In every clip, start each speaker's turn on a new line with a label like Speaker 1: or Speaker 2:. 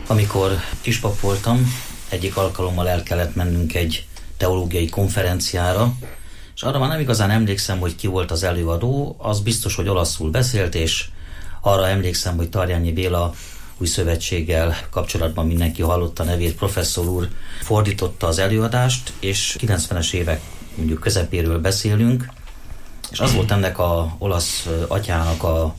Speaker 1: Amikor kispap voltam, egyik alkalommal el kellett mennünk egy teológiai konferenciára, és arra már nem igazán emlékszem, hogy ki volt az előadó, az biztos, hogy olaszul beszélt, és arra emlékszem, hogy Tarjányi Béla Új Szövetséggel kapcsolatban mindenki hallotta nevét, professzor úr fordította az előadást, és 90-es évek mondjuk közepéről beszélünk, és az volt ennek az olasz atyának a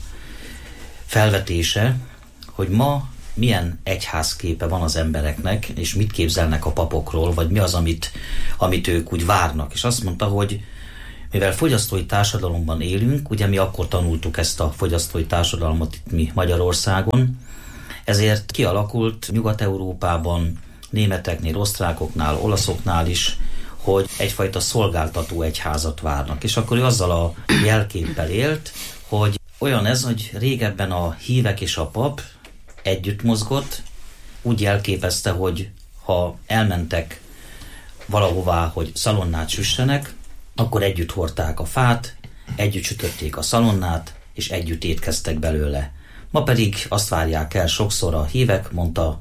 Speaker 1: felvetése, hogy ma milyen egyházképe van az embereknek, és mit képzelnek a papokról, vagy mi az, amit ők úgy várnak. És azt mondta, hogy mivel fogyasztói társadalomban élünk, ugye mi akkor tanultuk ezt a fogyasztói társadalmat itt mi Magyarországon, ezért kialakult Nyugat-Európában, németeknél, osztrákoknál, olaszoknál is, hogy egyfajta szolgáltató egyházat várnak. És akkor ő azzal a jelképpel élt, hogy olyan ez, hogy régebben a hívek és a pap együtt mozgott, úgy jelképezte, hogy ha elmentek valahová, hogy szalonnát süssenek, akkor együtt hordták a fát, együtt sütötték a szalonnát, és együtt étkeztek belőle. Ma pedig azt várják el sokszor a hívek, mondta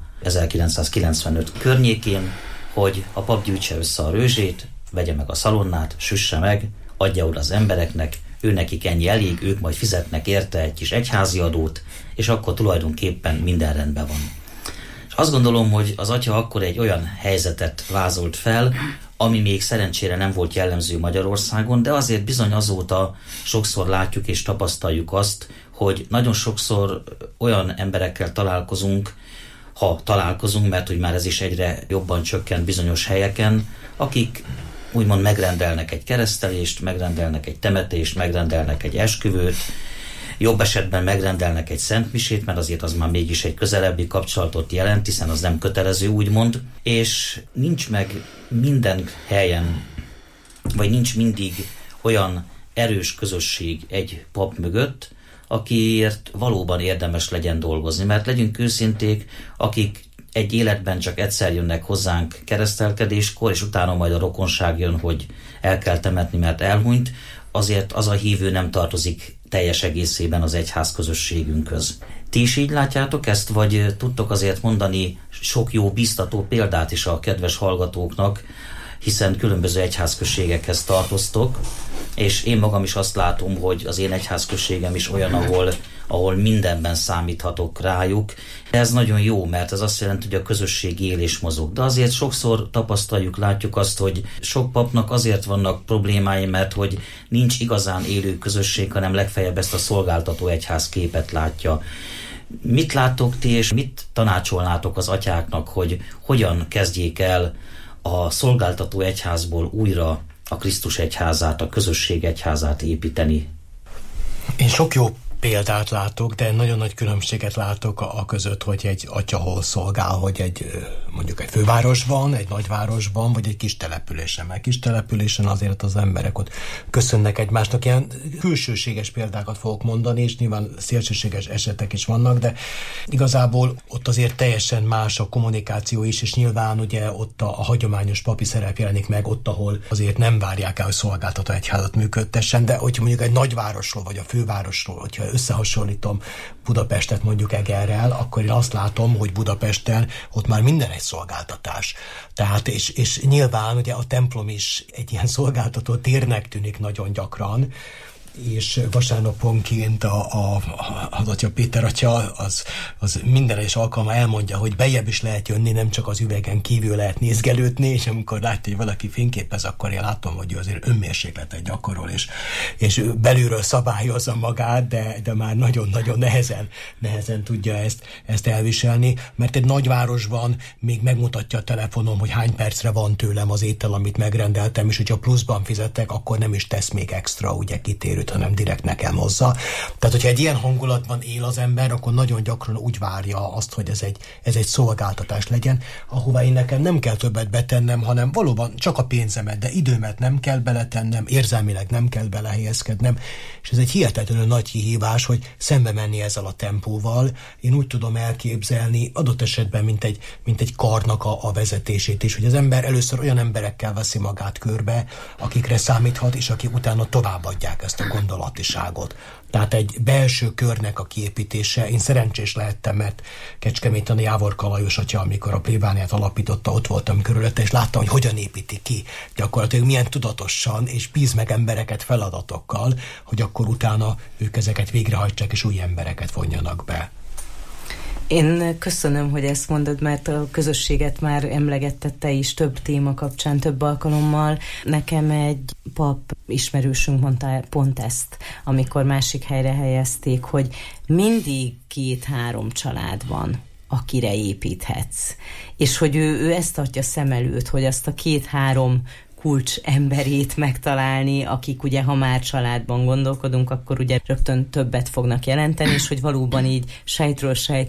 Speaker 1: 1995 környékén, hogy a pap gyűjtse össze a rőzsét, vegye meg a szalonnát, süsse meg, adja oda az embereknek, őnekik ennyi elég, ők majd fizetnek érte egy kis egyházi adót, és akkor tulajdonképpen minden rendben van. És azt gondolom, hogy az atya akkor egy olyan helyzetet vázolt fel, ami még szerencsére nem volt jellemző Magyarországon, de azért bizony azóta sokszor látjuk és tapasztaljuk azt, hogy nagyon sokszor olyan emberekkel találkozunk, ha találkozunk, mert hogy már ez is egyre jobban csökkent bizonyos helyeken, akik úgymond megrendelnek egy keresztelést, megrendelnek egy temetést, megrendelnek egy esküvőt, jobb esetben megrendelnek egy szentmisét, mert azért az már mégis egy közelebbi kapcsolatot jelent, hiszen az nem kötelező, úgymond, és nincs meg minden helyen, vagy nincs mindig olyan erős közösség egy pap mögött, akiért valóban érdemes legyen dolgozni. Mert legyünk őszinték, akik egy életben csak egyszer jönnek hozzánk keresztelkedéskor, és utána majd a rokonság jön, hogy el kell temetni, mert elhunyt, azért az a hívő nem tartozik teljes egészében az egyház közösségünkhöz. Ti is így látjátok ezt, vagy tudtok azért mondani sok jó biztató példát is a kedves hallgatóknak, hiszen különböző egyházközségekhez tartoztok, és én magam is azt látom, hogy az én egyházközségem is olyan, ahol mindenben számíthatok rájuk. Ez nagyon jó, mert ez azt jelenti, hogy a közösség él és mozog. De azért sokszor tapasztaljuk, látjuk azt, hogy sok papnak azért vannak problémái, mert hogy nincs igazán élő közösség, hanem legfeljebb ezt a szolgáltató egyház képet látja. Mit láttok ti, és mit tanácsolnátok az atyáknak, hogy hogyan kezdjék el a szolgáltató egyházból újra a Krisztus egyházát, a közösség egyházát építeni?
Speaker 2: Én sok jó példát látok, de nagyon nagy különbséget látok a között, hogy egy atya hol szolgál, hogy mondjuk egy fővárosban, egy nagyvárosban, vagy egy kis településen. Mert kis településen azért az emberek ott köszönnek egymásnak. Ilyen külsőséges példákat fogok mondani, és nyilván szélsőséges esetek is vannak, de igazából ott azért teljesen más a kommunikáció is, és nyilván ugye ott a hagyományos papi szerep jelenik meg, ott, ahol azért nem várják el, hogy szolgáltató egyházat működtessen, de hogyha mondjuk egy nagyvárosról, vagy a fővárosról, hogyha összehasonlítom Budapestet mondjuk Egerrel, akkor én azt látom, hogy Budapesten ott már minden egy szolgáltatás. Tehát, és nyilván ugye a templom is egy ilyen szolgáltató térnek tűnik nagyon gyakran, és vasárnaponként az atya Péter atya az minden egyes alkalommal elmondja, hogy bejebb is lehet jönni, nem csak az üvegen kívül lehet nézgelődni, és amikor látja, hogy valaki fényképez, akkor én látom, hogy ő azért önmérsékletet gyakorol, és belülről szabályozza magát, de már nagyon-nagyon nehezen tudja ezt elviselni, mert egy nagyvárosban még megmutatja a telefonom, hogy hány percre van tőlem az étel, amit megrendeltem, és hogyha pluszban fizetek, akkor nem is tesz még extra, ugye kitérőt, hanem direkt nekem hozza. Tehát, hogyha egy ilyen hangulatban él az ember, akkor nagyon gyakran úgy várja azt, hogy ez egy szolgáltatás legyen, ahová én nekem nem kell többet betennem, hanem valóban csak a pénzemet, de időmet nem kell beletennem, érzelmileg nem kell belehelyezkednem, és ez egy hihetetlenül nagy kihívás, hogy szembe menni ezzel a tempóval. Én úgy tudom elképzelni, adott esetben, mint egy karnak a vezetését is, hogy az ember először olyan emberekkel veszi magát körbe, akikre számíthat, és akik utána továbbadják ezt a gondolatiságot. Tehát egy belső körnek a kiépítése. Én szerencsés lehettem, mert Kecskeméten a Jávorka Lajos atya, amikor a plébániát alapította, ott voltam körülötte, és láttam, hogy hogyan építi ki. Gyakorlatilag milyen tudatosan, és bíz meg embereket feladatokkal, hogy akkor utána ők ezeket végrehajtsák, és új embereket vonjanak be.
Speaker 3: Én köszönöm, hogy ezt mondod, mert a közösséget már emlegetted te is több téma kapcsán, több alkalommal. Nekem egy pap ismerősünk mondta pont ezt, amikor másik helyre helyezték, hogy mindig 2-3 család van, akire építhetsz. És hogy ő ezt tartja szem előtt, hogy azt a 2-3 kulcs emberét megtalálni, akik ugye, ha már családban gondolkodunk, akkor ugye rögtön többet fognak jelenteni, és hogy valóban így sejtről